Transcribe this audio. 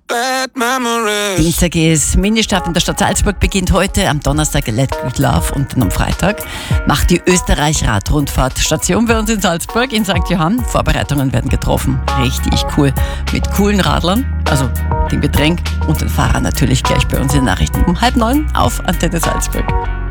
bad memories. Dienstag ist Ministart in der Stadt Salzburg, beginnt heute, am Donnerstag Let Good Love und dann am Freitag macht die Österreich-Radrundfahrt Station bei uns in Salzburg, in St. Johann. Vorbereitungen werden getroffen. Richtig cool. Mit coolen Radlern, also dem Getränk und den Fahrern natürlich gleich bei uns in den Nachrichten um 8:30 auf Antenne Salzburg.